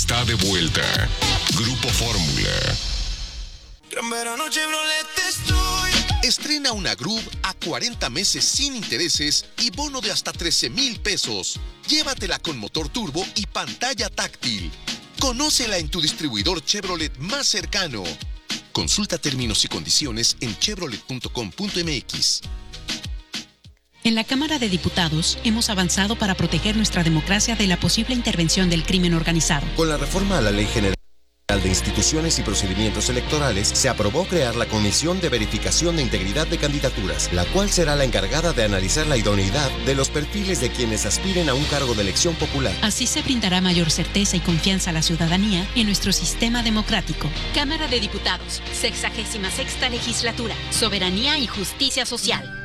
está de vuelta. Grupo Fórmula. Gran verano Chevrolet estoy. Estrena una Groove a 40 meses sin intereses y bono de hasta 13,000 pesos. Llévatela con motor turbo y pantalla táctil. Conócela en tu distribuidor Chevrolet más cercano. Consulta términos y condiciones en chevrolet.com.mx. En la Cámara de Diputados hemos avanzado para proteger nuestra democracia de la posible intervención del crimen organizado. Con la reforma a la Ley General de Instituciones y Procedimientos Electorales, se aprobó crear la Comisión de Verificación de Integridad de Candidaturas, la cual será la encargada de analizar la idoneidad de los perfiles de quienes aspiren a un cargo de elección popular. Así se brindará mayor certeza y confianza a la ciudadanía en nuestro sistema democrático. Cámara de Diputados, 66ª Legislatura, Soberanía y Justicia Social.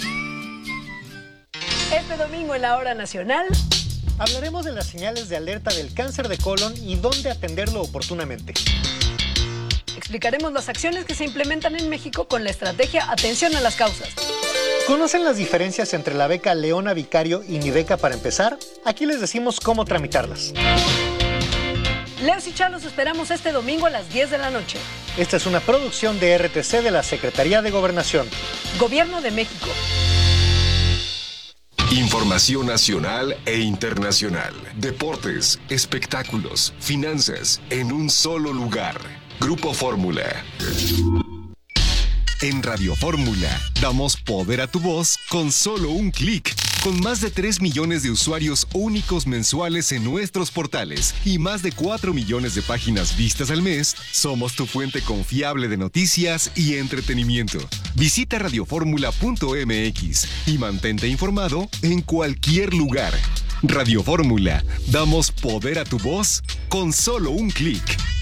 Este domingo en la Hora Nacional hablaremos de las señales de alerta del cáncer de colon y dónde atenderlo oportunamente. Explicaremos las acciones que se implementan en México con la estrategia Atención a las Causas. ¿Conocen las diferencias entre la beca Leona Vicario y Mi Beca para empezar? Aquí les decimos cómo tramitarlas. Leos y Chalos esperamos este domingo a las 10 de la noche. Esta es una producción de RTC de la Secretaría de Gobernación. Gobierno de México. Información nacional e internacional. Deportes, espectáculos, finanzas, en un solo lugar. Grupo Fórmula. En Radio Fórmula, damos poder a tu voz con solo un clic. Con más de 3 millones de usuarios únicos mensuales en nuestros portales y más de 4 millones de páginas vistas al mes, somos tu fuente confiable de noticias y entretenimiento. Visita radioformula.mx y mantente informado en cualquier lugar. Radio Fórmula, damos poder a tu voz con solo un clic.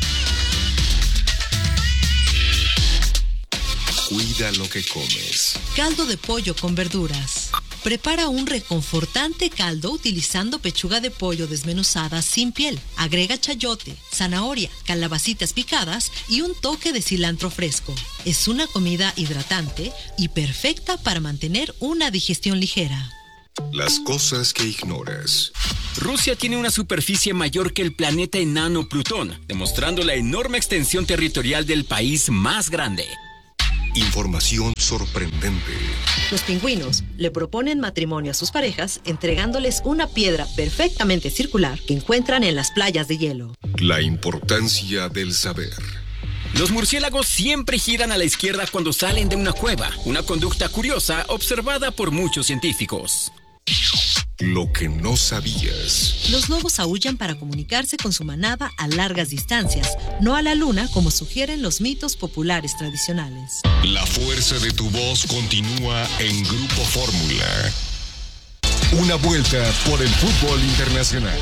Cuida lo que comes. Caldo de pollo con verduras. Prepara un reconfortante caldo utilizando pechuga de pollo desmenuzada sin piel. Agrega chayote, zanahoria, calabacitas picadas y un toque de cilantro fresco. Es una comida hidratante y perfecta para mantener una digestión ligera. Las cosas que ignoras. Rusia tiene una superficie mayor que el planeta enano Plutón, demostrando la enorme extensión territorial del país más grande. Información sorprendente. Los pingüinos le proponen matrimonio a sus parejas entregándoles una piedra perfectamente circular que encuentran en las playas de hielo. La importancia del saber. Los murciélagos siempre giran a la izquierda cuando salen de una cueva, una conducta curiosa observada por muchos científicos. Lo que no sabías. Los lobos aúllan para comunicarse con su manada a largas distancias, no a la luna como sugieren los mitos populares tradicionales. La fuerza de tu voz continúa en Grupo Fórmula. Una vuelta por el fútbol internacional.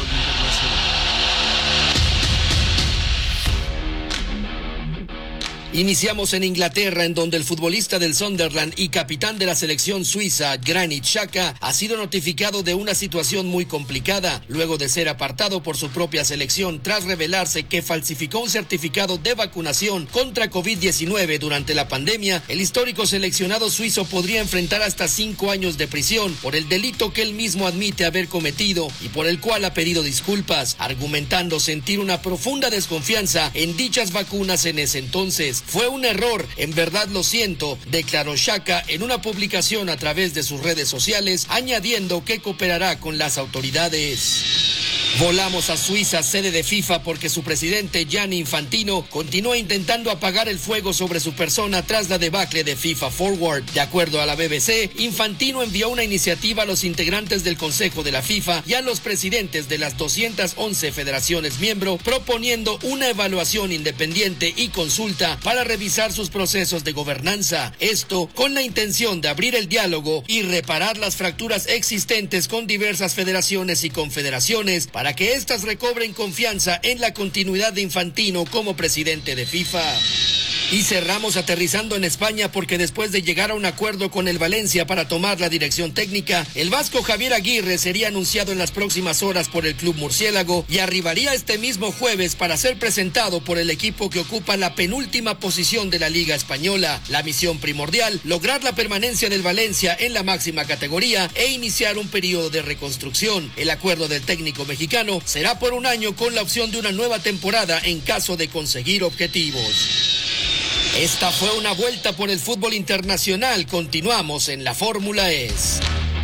Iniciamos en Inglaterra, en donde el futbolista del Sunderland y capitán de la selección suiza, Granit Xhaka, ha sido notificado de una situación muy complicada, luego de ser apartado por su propia selección tras revelarse que falsificó un certificado de vacunación contra COVID-19 durante la pandemia. El histórico seleccionado suizo podría enfrentar hasta 5 años de prisión por el delito que él mismo admite haber cometido y por el cual ha pedido disculpas, argumentando sentir una profunda desconfianza en dichas vacunas en ese entonces. Fue un error, en verdad lo siento, declaró Xhaka en una publicación a través de sus redes sociales, añadiendo que cooperará con las autoridades. Volamos a Suiza, sede de FIFA, porque su presidente Gianni Infantino continúa intentando apagar el fuego sobre su persona tras la debacle de FIFA Forward. De acuerdo a la BBC, Infantino envió una iniciativa a los integrantes del Consejo de la FIFA y a los presidentes de las 211 federaciones miembro, proponiendo una evaluación independiente y consulta para revisar sus procesos de gobernanza. Esto con la intención de abrir el diálogo y reparar las fracturas existentes con diversas federaciones y confederaciones para que éstas recobren confianza en la continuidad de Infantino como presidente de FIFA. Y cerramos aterrizando en España porque después de llegar a un acuerdo con el Valencia para tomar la dirección técnica, el vasco Javier Aguirre sería anunciado en las próximas horas por el club murciélago y arribaría este mismo jueves para ser presentado por el equipo que ocupa la penúltima posición de la Liga Española. La misión primordial, lograr la permanencia del Valencia en la máxima categoría e iniciar un periodo de reconstrucción. El acuerdo del técnico mexicano será por un año con la opción de una nueva temporada en caso de conseguir objetivos. Esta fue una vuelta por el fútbol internacional. Continuamos en la Fórmula ES.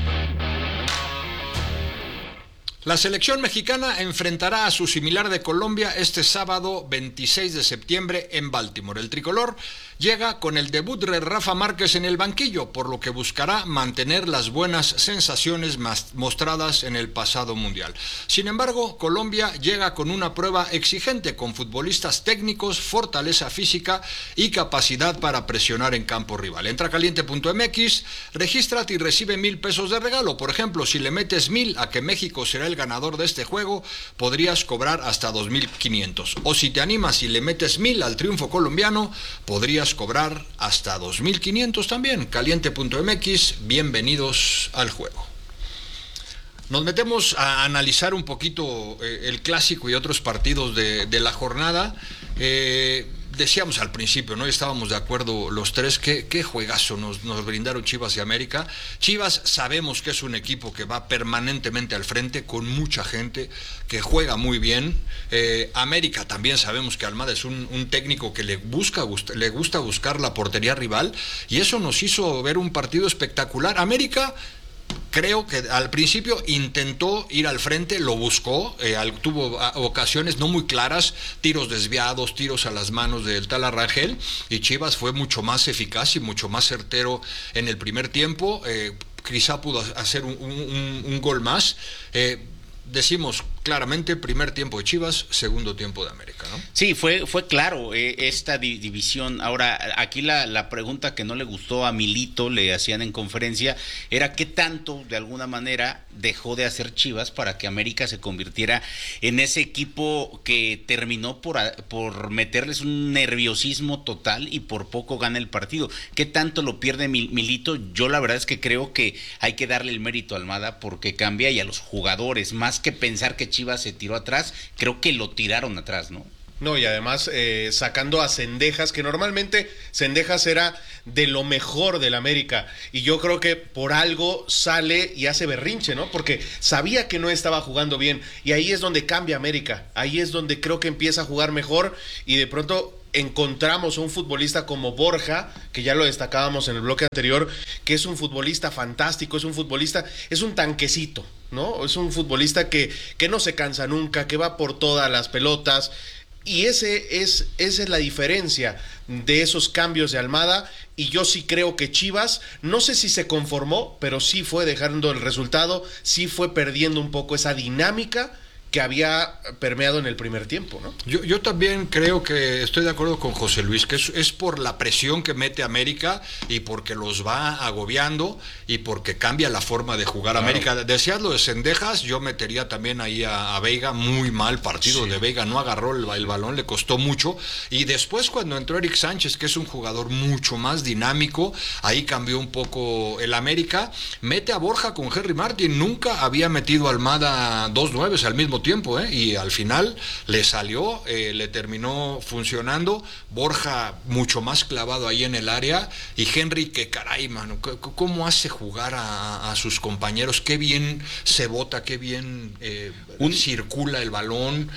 La selección mexicana enfrentará a su similar de Colombia este sábado 26 de septiembre en Baltimore. El tricolor llega con el debut de Rafa Márquez en el banquillo, por lo que buscará mantener las buenas sensaciones mostradas en el pasado mundial. Sin embargo, Colombia llega con una prueba exigente, con futbolistas técnicos, fortaleza física y capacidad para presionar en campo rival. Entra a caliente.mx, regístrate y recibe 1,000 pesos de regalo. Por ejemplo, si le metes 1,000 a que México será el ganador de este juego, podrías cobrar hasta 2,500. O si te animas y le metes 1,000 al triunfo colombiano, podrías cobrar hasta 2,500 también. Caliente.mx, bienvenidos al juego. Nos metemos a analizar un poquito el clásico y otros partidos de la jornada. Decíamos al principio, ¿no? Estábamos de acuerdo los tres, qué juegazo nos brindaron Chivas y América. Chivas sabemos que es un equipo que va permanentemente al frente, con mucha gente, que juega muy bien. América también sabemos que Almada es un técnico que le gusta buscar la portería rival, y eso nos hizo ver un partido espectacular. América, creo que al principio intentó ir al frente, lo buscó, tuvo ocasiones no muy claras, tiros desviados, tiros a las manos del tal Arrangel, y Chivas fue mucho más eficaz y mucho más certero en el primer tiempo. Quizá pudo hacer un gol más. Decimos claramente, primer tiempo de Chivas, segundo tiempo de América, ¿no? Sí, fue claro esta división. Ahora, aquí la pregunta que no le gustó a Milito, le hacían en conferencia, era qué tanto, de alguna manera, dejó de hacer Chivas para que América se convirtiera en ese equipo que terminó por meterles un nerviosismo total y por poco gana el partido. ¿Qué tanto lo pierde Milito? Yo la verdad es que creo que hay que darle el mérito a Almada porque cambia, y a los jugadores, más que pensar que Chivas se tiró atrás, creo que lo tiraron atrás, ¿no? No, y además sacando a Cendejas, que normalmente Cendejas era de lo mejor del América, y yo creo que por algo sale y hace berrinche, ¿no? Porque sabía que no estaba jugando bien, y ahí es donde cambia América, ahí es donde creo que empieza a jugar mejor, y de pronto encontramos a un futbolista como Borja, que ya lo destacábamos en el bloque anterior, que es un futbolista fantástico, es un tanquecito, ¿no? Es un futbolista que no se cansa nunca, que va por todas las pelotas, y esa es la diferencia de esos cambios de Almada. Y yo sí creo que Chivas, no sé si se conformó, pero sí fue dejando el resultado, sí fue perdiendo un poco esa dinámica que había permeado en el primer tiempo, ¿no? Yo también creo que estoy de acuerdo con José Luis, que es por la presión que mete América y porque los va agobiando y porque cambia la forma de jugar. Claro. América. Decías lo de Cendejas, yo metería también ahí a Veiga, muy mal partido de Veiga, no agarró el balón, le costó mucho, y después cuando entró Eric Sánchez, que es un jugador mucho más dinámico, ahí cambió un poco el América. Mete a Borja con Henry Martin, nunca había metido a Almada 2 9 al mismo tiempo, y al final le salió, le terminó funcionando. Borja mucho más clavado ahí en el área, y Henry, que caray, mano, cómo hace jugar a sus compañeros, qué bien se bota, qué bien circula el balón.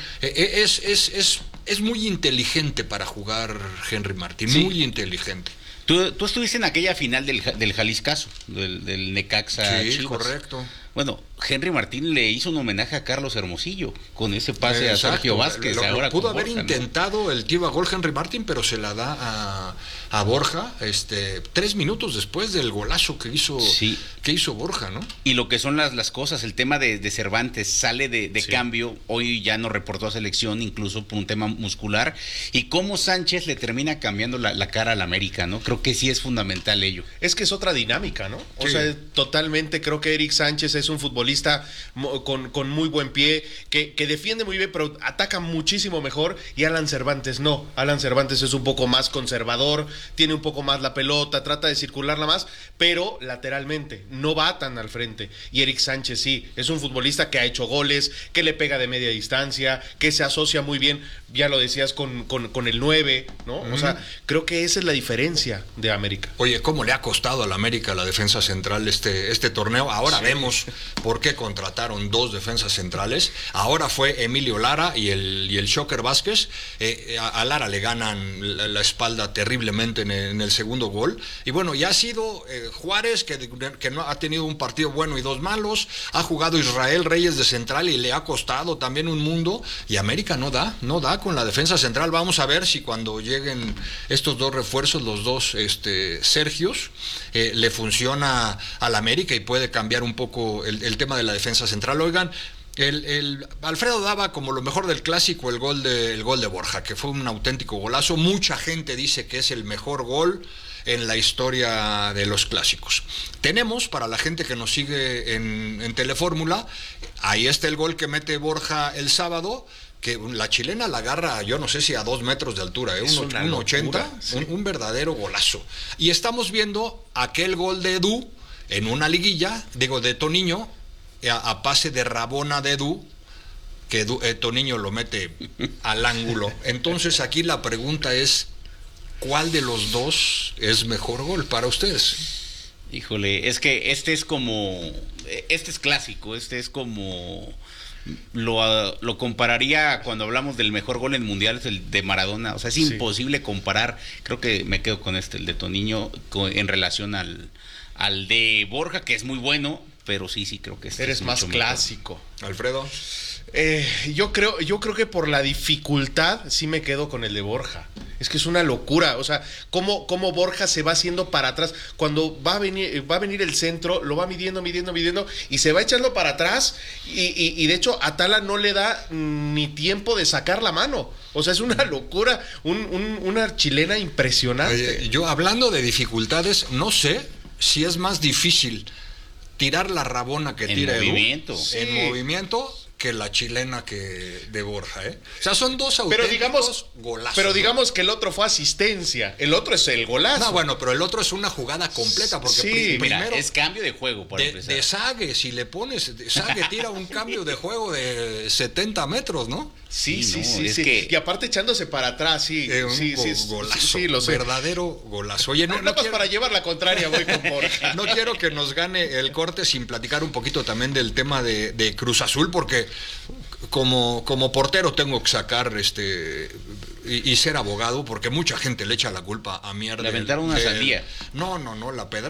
Es muy inteligente para jugar Henry Martin, sí. Muy inteligente. Tú estuviste en aquella final del Jaliscazo, del Necaxa. Sí, Chivas. Correcto. Bueno, Henry Martín le hizo un homenaje a Carlos Hermosillo con ese pase. Exacto. A Sergio Vázquez. Lo pudo haber Borja, intentado, ¿no? El tiro a gol Henry Martín, pero se la da a Borja 3 minutos después del golazo que hizo Borja, ¿no? Y lo que son las cosas, el tema de Cervantes sale de cambio, hoy ya no reportó a selección, incluso por un tema muscular, y cómo Sánchez le termina cambiando la cara al América, ¿no? Creo que sí es fundamental ello. Es que es otra dinámica, ¿no? O sea, totalmente creo que Eric Sánchez es un futbolista con muy buen pie, que defiende muy bien, pero ataca muchísimo mejor, y Alan Cervantes no. Alan Cervantes es un poco más conservador, tiene un poco más la pelota, trata de circularla más, pero lateralmente, no va tan al frente. Y Eric Sánchez sí, es un futbolista que ha hecho goles, que le pega de media distancia, que se asocia muy bien, ya lo decías, con el 9, ¿no? O sea, creo que esa es la diferencia de América. Oye, ¿cómo le ha costado a la América la defensa central este torneo? Ahora vemos por qué contrataron 2 defensas centrales. Ahora fue Emilio Lara y el Shocker Vázquez. A Lara le ganan la espalda terriblemente en el segundo gol. Y bueno, ya ha sido Juárez, que no ha tenido un partido bueno y 2 malos. Ha jugado Israel Reyes de central y le ha costado también un mundo. Y América no da con la defensa central. Vamos a ver si cuando lleguen estos 2 refuerzos, los 2 Sergios, le funciona al América y puede cambiar un poco el tema de la defensa central. Oigan, el Alfredo daba como lo mejor del clásico el gol de Borja, que fue un auténtico golazo. Mucha gente dice que es el mejor gol en la historia de los clásicos. Tenemos, para la gente que nos sigue en Telefórmula, ahí está el gol que mete Borja el sábado, que la chilena la agarra, yo no sé si a 2 metros de altura, un 80, sí. un verdadero golazo. Y estamos viendo aquel gol de Edu en una liguilla, de Toniño, a pase de Rabona de Edu, que Toniño lo mete al ángulo. Entonces aquí la pregunta es, ¿cuál de los 2 es mejor gol para ustedes? Híjole, es que este es clásico, este es como... Lo compararía cuando hablamos del mejor gol en mundial, es el de Maradona. O sea, es imposible comparar. Creo que me quedo con el de Toniño, en relación al de Borja, que es muy bueno, pero sí creo que eres es más mucho clásico. Mejor. Alfredo. Yo creo que por la dificultad sí me quedo con el de Borja. Es que es una locura, o sea, cómo Borja se va haciendo para atrás. Cuando va a venir el centro, lo va midiendo y se va echando para atrás, y de hecho Atala no le da ni tiempo de sacar la mano. O sea, es una locura, una chilena impresionante. Oye, yo hablando de dificultades, no sé si es más difícil tirar la Rabona que tira Edu en movimiento que la chilena de Borja, ¿eh? O sea, son 2 auténticos golazos. Pero digamos que el otro fue asistencia, el otro es el golazo. No, bueno, pero el otro es una jugada completa, porque primero... Mira, es cambio de juego, por empezar. De Sague, si le pones... Sague tira un cambio de juego de 70 metros, ¿no? Sí. Que... Y aparte echándose para atrás, golazo, lo sé. Verdadero golazo. Oye, no quiero... para llevar la contraria voy con Borja. No quiero que nos gane el corte sin platicar un poquito también del tema de Cruz Azul, porque como portero tengo que sacar y ser abogado, porque mucha gente le echa la culpa a Mier. Le aventaron una sandía. No, la pedra.